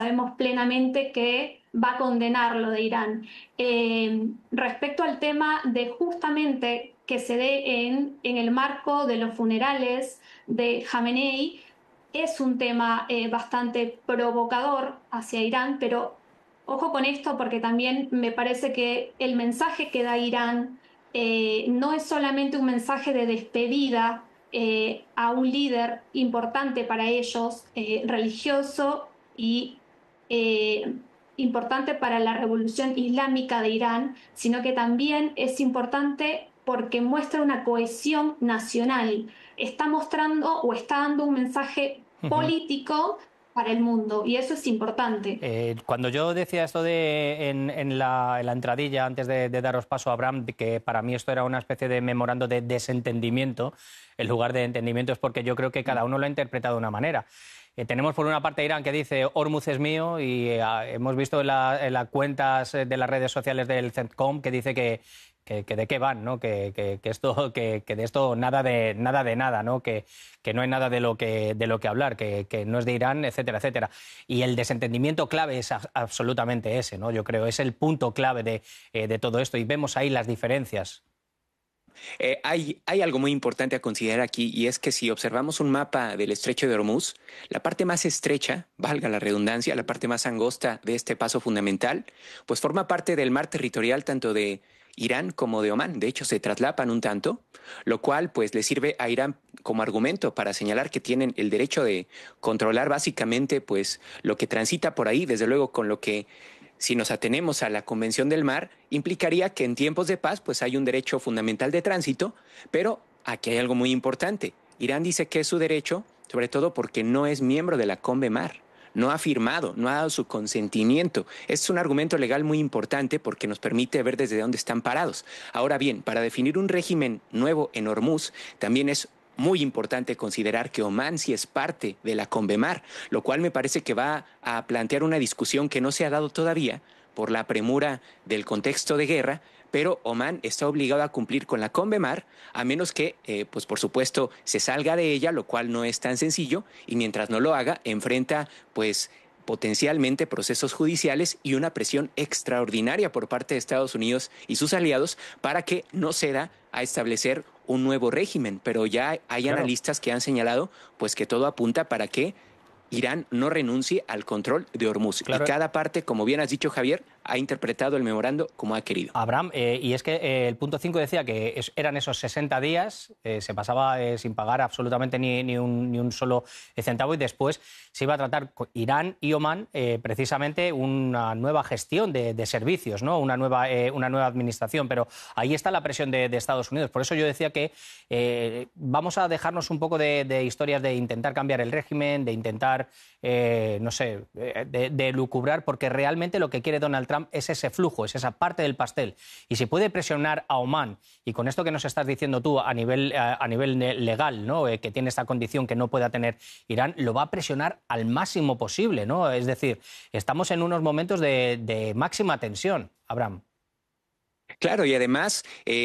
sabemos plenamente que va a condenar lo de Irán. Respecto al tema de justamente que se dé en el marco de los funerales de Jamenei, es un tema bastante provocador hacia Irán, pero ojo con esto porque también me parece que el mensaje que da Irán no es solamente un mensaje de despedida a un líder importante para ellos, religioso y importante para la revolución islámica de Irán, sino que también es importante porque muestra una cohesión nacional. Está mostrando o está dando un mensaje Ujú. político para el mundo y eso es importante. Cuando yo decía esto en la entradilla, antes de daros paso a Abraham, de que para mí esto era una especie de memorando de desentendimiento, en lugar de entendimiento, es porque yo creo que cada uno lo ha interpretado de una manera. Tenemos por una parte Irán que dice Hormuz es mío y hemos visto en las cuentas de las redes sociales del CENTCOM que dice que de qué van, ¿no? Que de esto nada de nada, ¿no? Que no hay nada de lo que hablar, que no es de Irán, etcétera, etcétera. Y el desentendimiento clave es absolutamente ese, ¿no? Yo creo, es el punto clave de todo esto y vemos ahí las diferencias. Hay algo muy importante a considerar aquí y es que si observamos un mapa del estrecho de Hormuz, la parte más estrecha, valga la redundancia, la parte más angosta de este paso fundamental, pues forma parte del mar territorial tanto de Irán como de Omán. De hecho, se traslapan un tanto, lo cual pues le sirve a Irán como argumento para señalar que tienen el derecho de controlar básicamente pues lo que transita por ahí, desde luego con lo que si nos atenemos a la Convención del Mar, implicaría que en tiempos de paz pues hay un derecho fundamental de tránsito, pero aquí hay algo muy importante. Irán dice que es su derecho, sobre todo porque no es miembro de la CONVEMAR. No ha firmado, no ha dado su consentimiento. Es un argumento legal muy importante porque nos permite ver desde dónde están parados. Ahora bien, para definir un régimen nuevo en Hormuz, también es muy importante considerar que Omán sí es parte de la CONVEMAR, lo cual me parece que va a plantear una discusión que no se ha dado todavía por la premura del contexto de guerra, pero Omán está obligado a cumplir con la CONVEMAR, a menos que, pues por supuesto, se salga de ella, lo cual no es tan sencillo, y mientras no lo haga, enfrenta, pues, potencialmente procesos judiciales y una presión extraordinaria por parte de Estados Unidos y sus aliados para que no ceda a establecer un nuevo régimen. Pero ya hay Claro. analistas que han señalado pues que todo apunta para que Irán no renuncie al control de Hormuz. Y Claro. cada parte, como bien has dicho, Javier, ha interpretado el memorando como ha querido. Abraham, y es que el punto 5 decía que eran esos 60 días, se pasaba sin pagar absolutamente ni un solo centavo y después se iba a tratar con Irán y Omán precisamente una nueva gestión de servicios, ¿no? Una nueva administración, pero ahí está la presión de Estados Unidos. Por eso yo decía que vamos a dejarnos un poco de historias de intentar cambiar el régimen, de intentar, no sé, de lucubrar, porque realmente lo que quiere Donald Trump es ese flujo, es esa parte del pastel. Y si puede presionar a Omán, y con esto que nos estás diciendo tú a nivel legal, ¿no? Que tiene esta condición que no pueda tener Irán, lo va a presionar al máximo posible, ¿no? Es decir, estamos en unos momentos de máxima tensión, Abraham. Claro, y además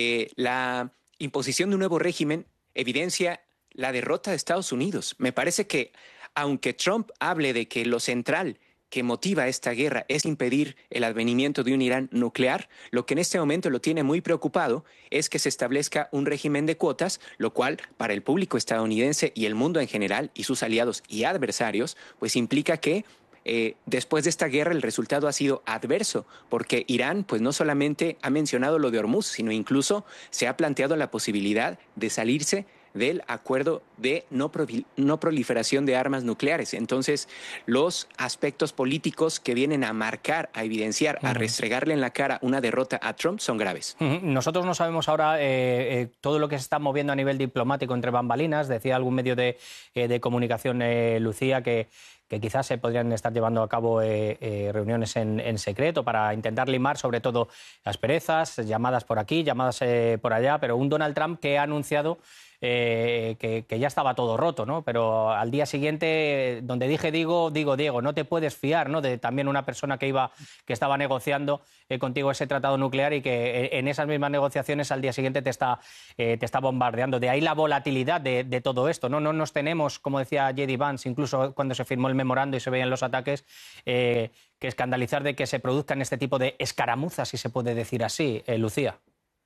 la imposición de un nuevo régimen evidencia la derrota de Estados Unidos. Me parece que aunque Trump hable de que lo central que motiva esta guerra es impedir el advenimiento de un Irán nuclear, lo que en este momento lo tiene muy preocupado es que se establezca un régimen de cuotas, lo cual para el público estadounidense y el mundo en general y sus aliados y adversarios, pues implica que después de esta guerra el resultado ha sido adverso, porque Irán pues no solamente ha mencionado lo de Hormuz, sino incluso se ha planteado la posibilidad de salirse del acuerdo de no proliferación de armas nucleares. Entonces, los aspectos políticos que vienen a marcar, a evidenciar, a restregarle en la cara una derrota a Trump son graves. Nosotros no sabemos ahora todo lo que se está moviendo a nivel diplomático entre bambalinas. Decía algún medio de comunicación, Lucía, que quizás se podrían estar llevando a cabo reuniones en secreto para intentar limar sobre todo las perezas, llamadas por aquí, llamadas por allá, pero un Donald Trump que ha anunciado que ya estaba todo roto, ¿no? Pero al día siguiente, donde dije digo Diego, no te puedes fiar, ¿no? De también una persona que estaba negociando contigo ese tratado nuclear y que en esas mismas negociaciones al día siguiente te está bombardeando. De ahí la volatilidad de todo esto, ¿no? No nos tenemos, como decía J.D. Vance, incluso cuando se firmó el memorando y se veían los ataques, que escandalizar de que se produzcan este tipo de escaramuzas, si se puede decir así, Lucía.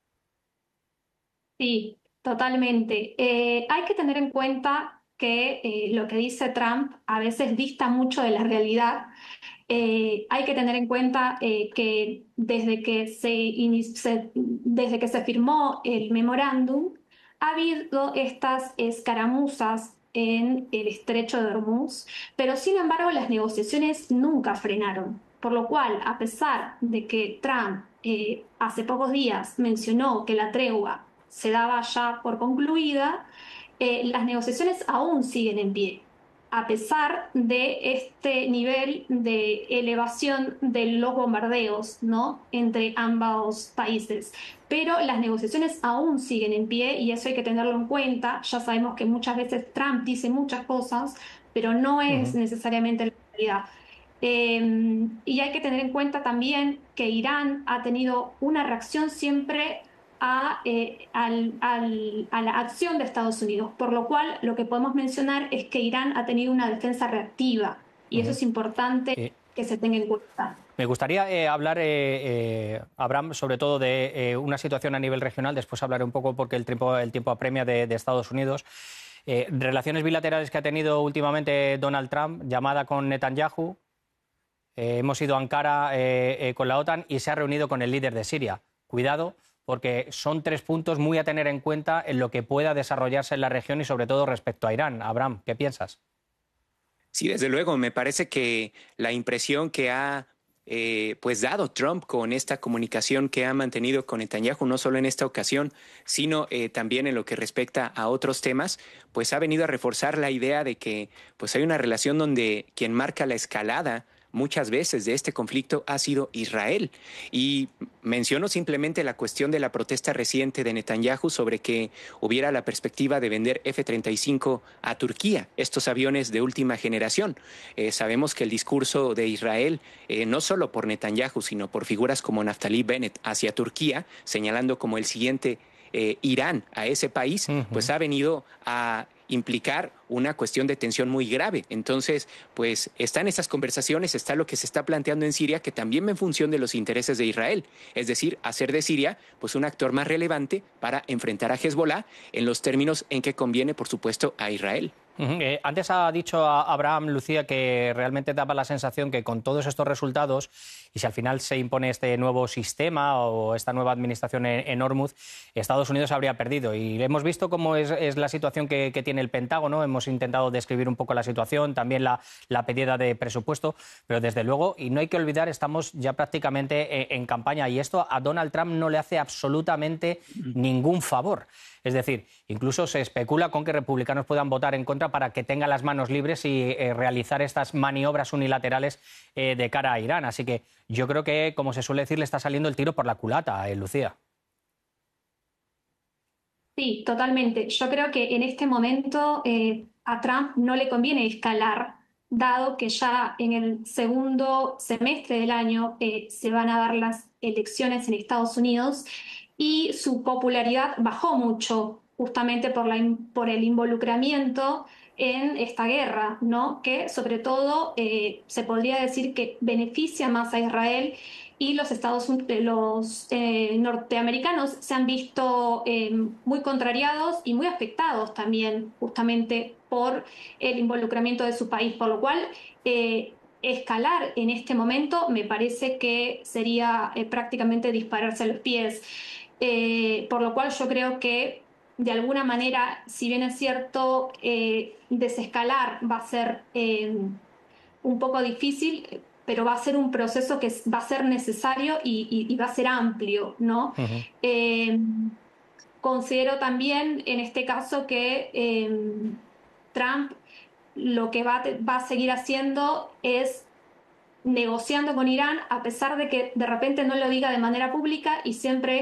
Sí, totalmente. Hay que tener en cuenta que lo que dice Trump a veces dista mucho de la realidad. Hay que tener en cuenta que desde que se firmó el memorándum, ha habido estas escaramuzas en el estrecho de Hormuz, pero sin embargo las negociaciones nunca frenaron. Por lo cual, a pesar de que Trump hace pocos días mencionó que la tregua se daba ya por concluida, las negociaciones aún siguen en pie a pesar de este nivel de elevación de los bombardeos, ¿no? Entre ambos países. Pero las negociaciones aún siguen en pie y eso hay que tenerlo en cuenta. Ya sabemos que muchas veces Trump dice muchas cosas, pero no es necesariamente la realidad. Y hay que tener en cuenta también que Irán ha tenido una reacción siempre a la acción de Estados Unidos, por lo cual lo que podemos mencionar es que Irán ha tenido una defensa reactiva y eso es importante que se tenga en cuenta. Me gustaría hablar, Abraham, sobre todo de una situación a nivel regional. Después hablaré un poco porque el tiempo apremia de Estados Unidos. Relaciones bilaterales que ha tenido últimamente Donald Trump, llamada con Netanyahu. Hemos ido a Ankara con la OTAN y se ha reunido con el líder de Siria. Cuidado, porque son 3 puntos muy a tener en cuenta en lo que pueda desarrollarse en la región y sobre todo respecto a Irán. Abraham, ¿qué piensas? Sí, desde luego, me parece que la impresión que ha pues dado Trump con esta comunicación que ha mantenido con Netanyahu, no solo en esta ocasión, sino también en lo que respecta a otros temas, pues ha venido a reforzar la idea de que pues hay una relación donde quien marca la escalada muchas veces de este conflicto ha sido Israel. Y menciono simplemente la cuestión de la protesta reciente de Netanyahu sobre que hubiera la perspectiva de vender F-35 a Turquía, estos aviones de última generación. Sabemos que el discurso de Israel, no solo por Netanyahu, sino por figuras como Naftali Bennett hacia Turquía, señalando como el siguiente Irán a ese país, pues ha venido a implicar una cuestión de tensión muy grave. Entonces, pues están esas conversaciones, está lo que se está planteando en Siria, que también va en función de los intereses de Israel, es decir, hacer de Siria pues un actor más relevante para enfrentar a Hezbollah en los términos en que conviene, por supuesto, a Israel. Antes ha dicho Abraham, Lucía, que realmente daba la sensación que con todos estos resultados, y si al final se impone este nuevo sistema o esta nueva administración en Hormuz, Estados Unidos habría perdido. Y hemos visto cómo es la situación que tiene el Pentágono. Hemos intentado describir un poco la situación, también la pedida de presupuesto, pero desde luego, y no hay que olvidar, estamos ya prácticamente en campaña y esto a Donald Trump no le hace absolutamente ningún favor. Es decir, incluso se especula con que republicanos puedan votar en contra para que tenga las manos libres y realizar estas maniobras unilaterales de cara a Irán. Así que yo creo que, como se suele decir, le está saliendo el tiro por la culata, Lucía. Sí, totalmente. Yo creo que en este momento a Trump no le conviene escalar, dado que ya en el segundo semestre del año se van a dar las elecciones en Estados Unidos y su popularidad bajó mucho justamente por el involucramiento en esta guerra, ¿no? Que sobre todo se podría decir que beneficia más a Israel y los norteamericanos se han visto muy contrariados y muy afectados también justamente por el involucramiento de su país, por lo cual escalar en este momento me parece que sería prácticamente dispararse a los pies, por lo cual yo creo que de alguna manera, si bien es cierto, desescalar va a ser un poco difícil, pero va a ser un proceso que va a ser necesario y va a ser amplio, ¿no? Eh, Considero también en este caso que Trump lo que va a seguir haciendo es negociando con Irán, a pesar de que de repente no lo diga de manera pública y siempre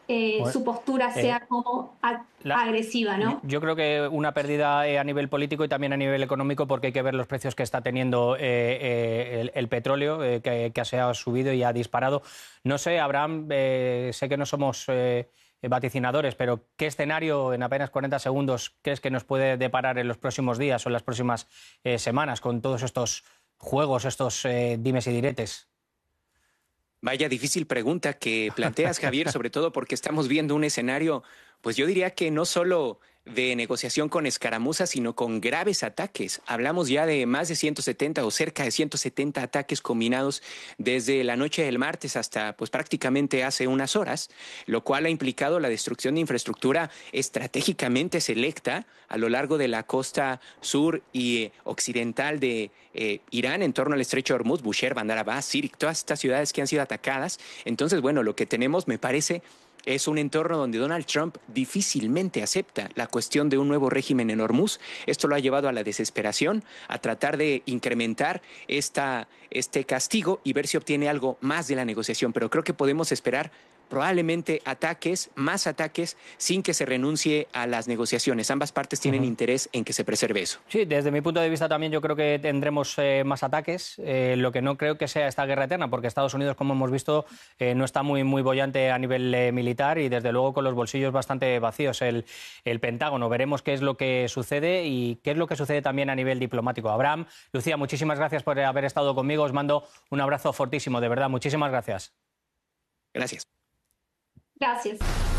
su postura sea como agresiva, ¿no? Yo creo que una pérdida a nivel político y también a nivel económico, porque hay que ver los precios que está teniendo el petróleo, que se ha subido y ha disparado. No sé, Abraham, sé que no somos vaticinadores, pero ¿qué escenario en apenas 40 segundos crees que nos puede deparar en los próximos días o en las próximas semanas con todos estos juegos, estos dimes y diretes? Vaya difícil pregunta que planteas, Javier, sobre todo porque estamos viendo un escenario, pues yo diría que no solo de negociación con escaramuzas, sino con graves ataques. Hablamos ya de más de 170 o cerca de 170 ataques combinados desde la noche del martes hasta pues prácticamente hace unas horas, lo cual ha implicado la destrucción de infraestructura estratégicamente selecta a lo largo de la costa sur y occidental de Irán, en torno al estrecho de Hormuz, Bushehr, Bandar Abbas, Sirik, todas estas ciudades que han sido atacadas. Entonces, bueno, lo que tenemos, me parece, es un entorno donde Donald Trump difícilmente acepta la cuestión de un nuevo régimen en Hormuz. Esto lo ha llevado a la desesperación, a tratar de incrementar este castigo y ver si obtiene algo más de la negociación. Pero creo que podemos esperar probablemente ataques, más ataques, sin que se renuncie a las negociaciones. Ambas partes tienen interés en que se preserve eso. Sí, desde mi punto de vista también yo creo que tendremos más ataques. Lo que no creo que sea esta guerra eterna, porque Estados Unidos, como hemos visto, no está muy boyante a nivel militar y desde luego con los bolsillos bastante vacíos el Pentágono. Veremos qué es lo que sucede y qué es lo que sucede también a nivel diplomático. Abraham, Lucía, muchísimas gracias por haber estado conmigo. Os mando un abrazo fortísimo, de verdad. Muchísimas gracias. Gracias. Gracias.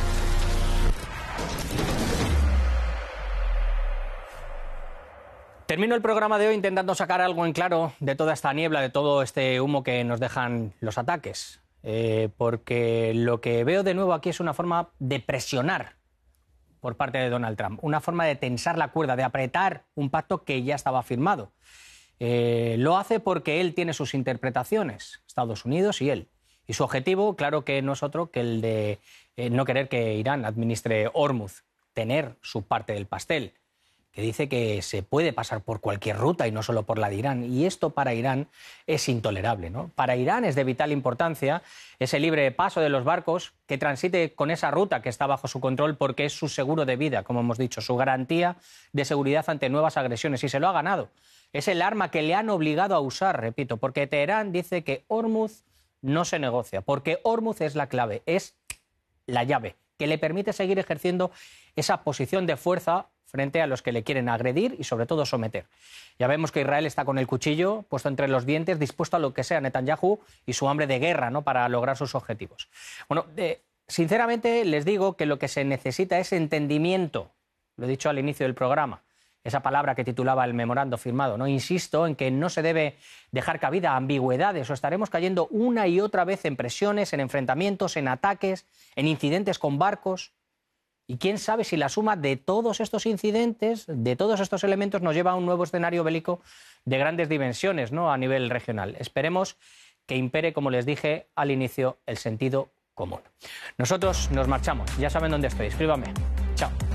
Termino el programa de hoy intentando sacar algo en claro de toda esta niebla, de todo este humo que nos dejan los ataques. Porque lo que veo de nuevo aquí es una forma de presionar por parte de Donald Trump, una forma de tensar la cuerda, de apretar un pacto que ya estaba firmado. Lo hace porque él tiene sus interpretaciones, Estados Unidos y él. Y su objetivo, claro que no es otro que el de no querer que Irán administre Hormuz, tener su parte del pastel, que dice que se puede pasar por cualquier ruta y no solo por la de Irán. Y esto para Irán es intolerable, ¿no? Para Irán es de vital importancia ese libre paso de los barcos que transite con esa ruta que está bajo su control, porque es su seguro de vida, como hemos dicho, su garantía de seguridad ante nuevas agresiones. Y se lo ha ganado. Es el arma que le han obligado a usar, repito, porque Teherán dice que Hormuz no se negocia, porque Hormuz es la clave, es la llave que le permite seguir ejerciendo esa posición de fuerza frente a los que le quieren agredir y sobre todo someter. Ya vemos que Israel está con el cuchillo puesto entre los dientes, dispuesto a lo que sea Netanyahu y su hambre de guerra, ¿no?, para lograr sus objetivos. Bueno, sinceramente les digo que lo que se necesita es entendimiento, lo he dicho al inicio del programa. Esa palabra que titulaba el memorando firmado, ¿no? Insisto en que no se debe dejar cabida a ambigüedades o estaremos cayendo una y otra vez en presiones, en enfrentamientos, en ataques, en incidentes con barcos. Y quién sabe si la suma de todos estos incidentes, de todos estos elementos, nos lleva a un nuevo escenario bélico de grandes dimensiones, ¿no?, a nivel regional. Esperemos que impere, como les dije al inicio, el sentido común. Nosotros nos marchamos. Ya saben dónde estoy. Escríbame. Chao.